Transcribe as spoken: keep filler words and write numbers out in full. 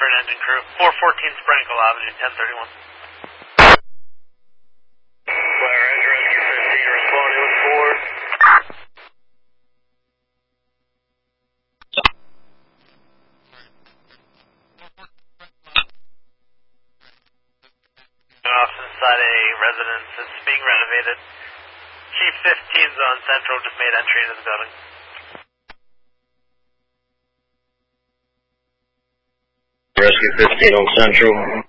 for an engine crew. four fourteen Sprankle Avenue, ten thirty-one. Fire Edge Rescue fifteen, responding with four. Off inside a residence that's being renovated. Chief fifteen's on Central, just made entry into the building. Rescue fifteen on Central.